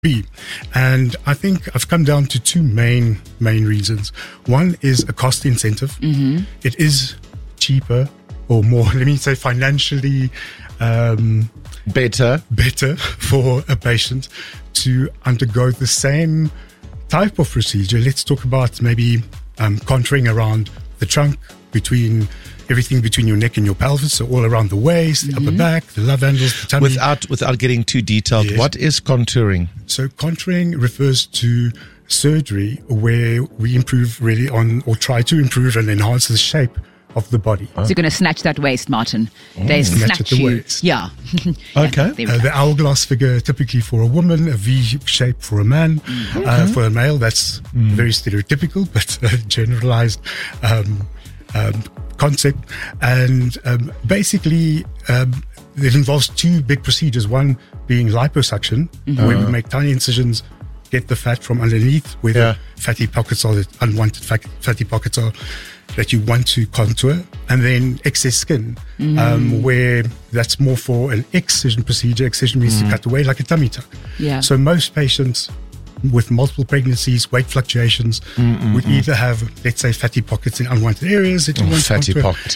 be. And I think I've come down to two main reasons. One is a cost incentive. Mm-hmm. It is cheaper or more, let me say, financially better for a patient to undergo the same type of procedure. Let's talk about maybe contouring around the trunk, everything between your neck and your pelvis, so all around the waist, the upper back, the love handles, the tummy. Without getting too detailed, yes. What is contouring? So contouring refers to surgery where we improve really on, or try to improve and enhance the shape of the body. So you're going to snatch that waist, Martin. They snatch the you. Waist. Yeah. Okay. The hourglass figure typically for a woman, a V shape for a man. For a male, that's very stereotypical, but generalized concept. And basically, it involves two big procedures. One being liposuction, where we make tiny incisions, get the fat from underneath, where the fatty pockets are, the unwanted fatty pockets are, that you want to contour, and then excess skin, where that's more for an excision procedure. Excision means to cut away, like a tummy tuck. Yeah. So most patients with multiple pregnancies, weight fluctuations, would either have, let's say, fatty pockets in unwanted areas that you want fatty to pocket.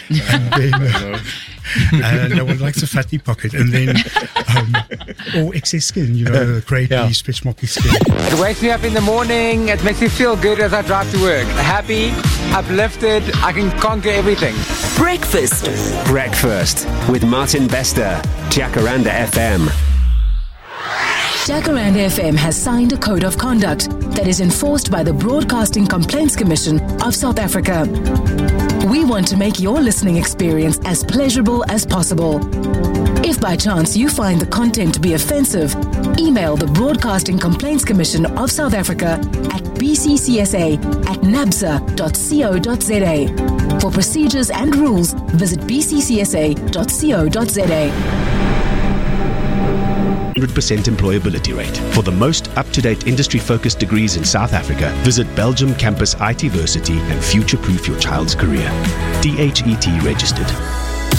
And no one likes a fatty pocket. And then, or excess skin, crepey, stretch marky skin. It wakes me up in the morning. It makes me feel good as I drive to work. Happy, uplifted. I can conquer everything. Breakfast with Martin Bester, Jacaranda FM. Jacaranda FM has signed a code of conduct that is enforced by the Broadcasting Complaints Commission of South Africa. We want to make your listening experience as pleasurable as possible. If by chance you find the content to be offensive, email the Broadcasting Complaints Commission of South Africa at bccsa@nabsa.co.za. For procedures and rules, visit bccsa.co.za. 100% employability rate. For the most up-to-date industry-focused degrees in South Africa, visit Belgium Campus ITversity and future-proof your child's career. DHET registered.